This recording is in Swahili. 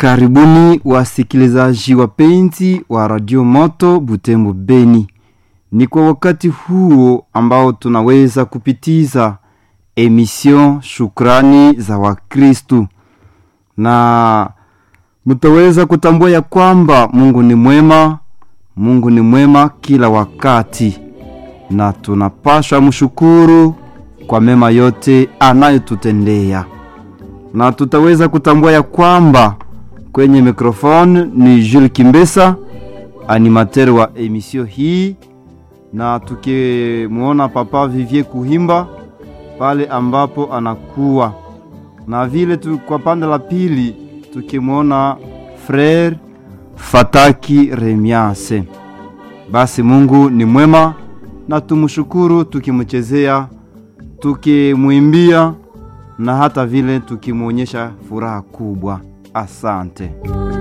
Karibuni wasikilizaji wapenzi wa Radio Moto Butembo Beni. Ni kwa wakati huo ambao tunaweza kupitiza emission Shukrani za Wakristo. Na mtaweza kutambua ya kwamba Mungu ni mwema kila wakati. Na tunapaswa mshukuru kwa mema yote anayotutendea. Na tutaweza kutambua ya kwamba kwenye mikrofoni ni Jules Kimbesa, animateur wa emission hii, na tukimuona Papa Vivier Kuhimba pale ambapo anakuwa. Na vile kwa pande la pili tukimuona Frère Fataki Remiase. Basi Mungu ni mwema na tumshukuru tukimchezea, tukimuimbia na hata vile tukimuonyesha furaha kubwa. Asante.